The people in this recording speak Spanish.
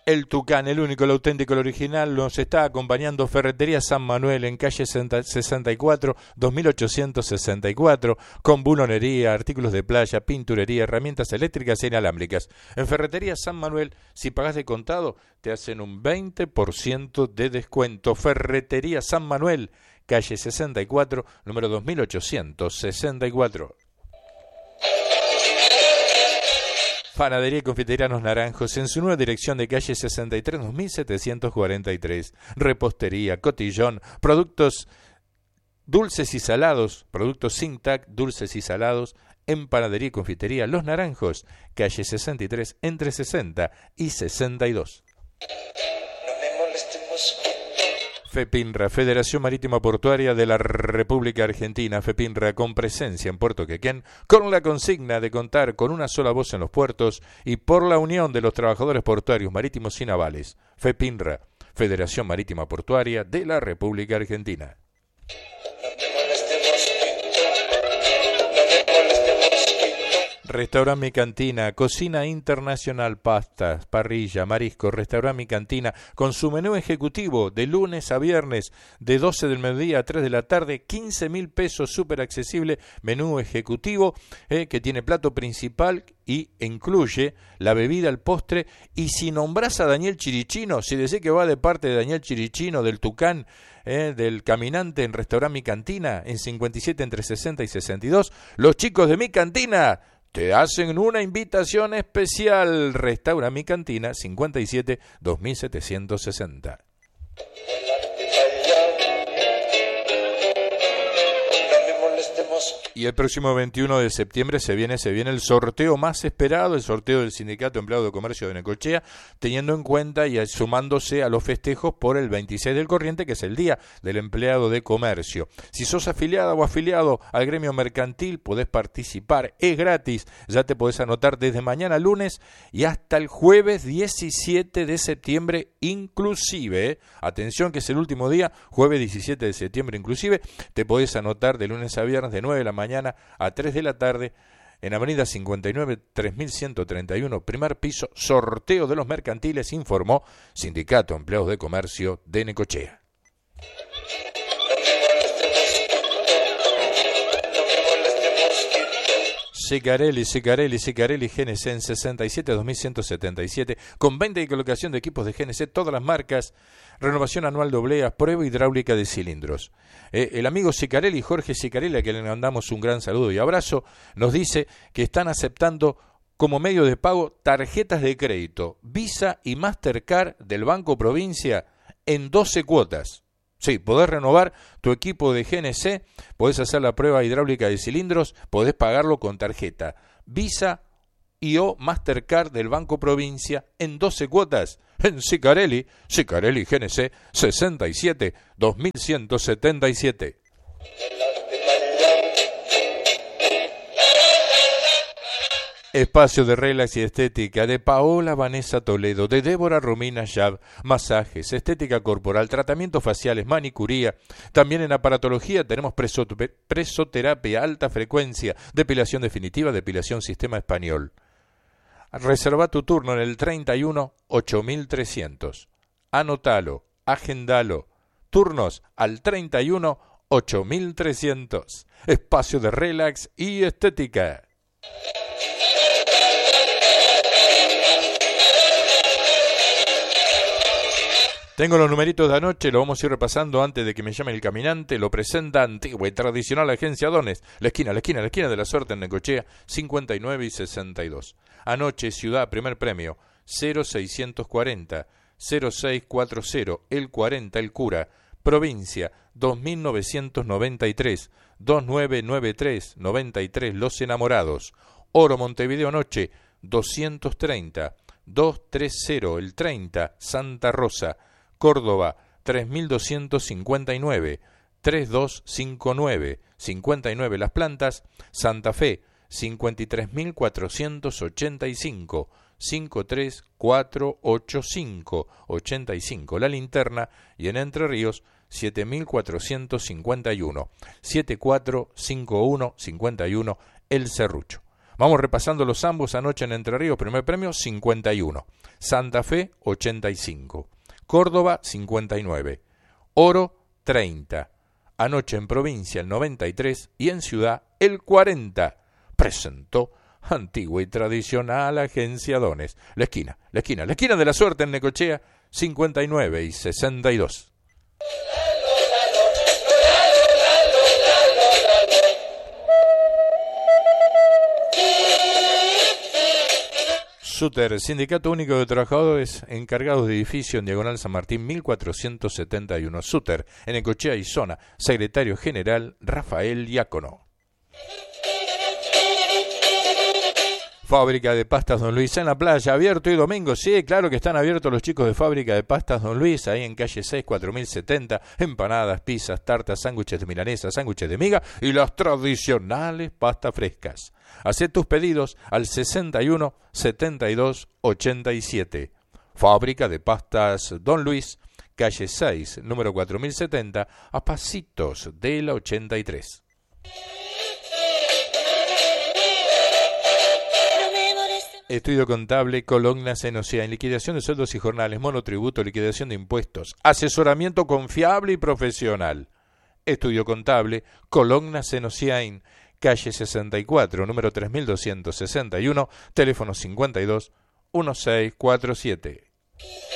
El Tucán, el único, el auténtico, el original, nos está acompañando Ferretería San Manuel en calle 64, 2864, con bulonería, artículos de playa, pinturería, herramientas eléctricas e inalámbricas. En Ferretería San Manuel, si pagás de contado, te hacen un 20% de descuento. Ferretería San Manuel, calle 64, número 2864. Panadería y Confitería Los Naranjos, en su nueva dirección de calle 63, 2743. Repostería, cotillón, productos dulces y salados, productos Sintac, dulces y salados, en Panadería y Confitería Los Naranjos, calle 63, entre 60 y 62. FEPINRA, Federación Marítima Portuaria de la República Argentina. FEPINRA, con presencia en Puerto Quequén, con la consigna de contar con una sola voz en los puertos y por la unión de los trabajadores portuarios, marítimos y navales. FEPINRA, Federación Marítima Portuaria de la República Argentina. Restaurant Mi Cantina, cocina internacional, pastas, parrilla, marisco. Restaurant Mi Cantina, con su menú ejecutivo de lunes a viernes, de 12 del mediodía a 3 de la tarde, 15.000 pesos, súper accesible, menú ejecutivo, que tiene plato principal y incluye la bebida, el postre. Y si nombrás a Daniel Chirichino, si decís que va de parte de Daniel Chirichino, del Tucán, del caminante en Restaurant Mi Cantina, en 57 entre 60 y 62, los chicos de Mi Cantina te hacen una invitación especial. Restaurant Mi Cantina, 57 2760. Y el próximo 21 de septiembre se viene el sorteo más esperado, el sorteo del Sindicato Empleado de Comercio de Necochea, teniendo en cuenta y sumándose a los festejos por el 26 del corriente, que es el Día del Empleado de Comercio. Si sos afiliada o afiliado al gremio mercantil, podés participar, es gratis, ya te podés anotar desde mañana lunes y hasta el jueves 17 de septiembre inclusive. Atención, que es el último día, jueves 17 de septiembre inclusive, te podés anotar de lunes a viernes de 9 de la mañana a 3 de la tarde en Avenida 59, 3131, primer piso, sorteo de los mercantiles, informó Sindicato Empleados de Comercio de Necochea. Sicarelli GNC en 67 2177, con venta y colocación de equipos de GNC, todas las marcas, renovación anual de obleas, prueba hidráulica de cilindros. El amigo Sicarelli, Jorge Sicarelli, a quien le mandamos un gran saludo y abrazo, nos dice que están aceptando como medio de pago tarjetas de crédito Visa y Mastercard del Banco Provincia en 12 cuotas. Sí, podés renovar tu equipo de GNC, podés hacer la prueba hidráulica de cilindros, podés pagarlo con tarjeta Visa y o Mastercard del Banco Provincia en 12 cuotas en Sicarelli GNC 67 2177. Espacio de relax y estética de Paola Vanessa Toledo, de Débora Romina Yab, masajes, estética corporal, tratamientos faciales, manicuría. También en aparatología tenemos presoterapia, alta frecuencia, depilación definitiva, depilación sistema español. Reserva tu turno en el 31 8300. Anotalo, agendalo. Turnos al 31 8300. Espacio de relax y estética. Tengo los numeritos de anoche, lo vamos a ir repasando antes de que me llame el caminante. Lo presenta antigua y tradicional Agencia Dones, la esquina de la suerte en Necochea, 59 y 62. Anoche, ciudad, primer premio, 0640, 0640, el 40, el cura. Provincia, 2993, 2993, 93, los enamorados. Oro, Montevideo, noche, 230, 230, el 30, Santa Rosa. Córdoba, 3259, 3259, 59 Las Plantas. Santa Fe, 53485, 53485, 85 La Linterna. Y en Entre Ríos, 7451, 7451, 51 El Serrucho. Vamos repasando los ambos. Anoche en Entre Ríos, primer premio 51, Santa Fe 85, Córdoba 59, Oro 30, anoche en provincia el 93 y en ciudad el 40. Presentó antigua y tradicional Agencia Dones. La esquina de la suerte en Necochea, 59 y 62. Suter, Sindicato Único de Trabajadores Encargados de Edificio en Diagonal San Martín 1471. Suter, en Necochea y zona. Secretario General Rafael Diácono. Fábrica de Pastas Don Luis en la playa, abierto hoy domingo. Sí, claro que están abiertos los chicos de Fábrica de Pastas Don Luis, ahí en calle 6, 4070, empanadas, pizzas, tartas, sándwiches de milanesa, sándwiches de miga y las tradicionales pastas frescas. Hacé tus pedidos al 61 72 87. Fábrica de Pastas Don Luis, calle 6, número 4070, a pasitos de la 83. Estudio contable, Cologna Senocea, en liquidación de sueldos y jornales, monotributo, liquidación de impuestos, asesoramiento confiable y profesional. Estudio contable, Cologna Senocea, calle 64, número 3261, teléfono 52 1647.